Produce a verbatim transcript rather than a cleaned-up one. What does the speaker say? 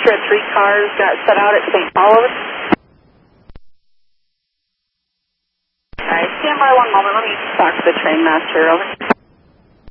master at three cars got set out at Saint Paul. Over. Alright, stand by one moment. Let me talk to the train master. Over.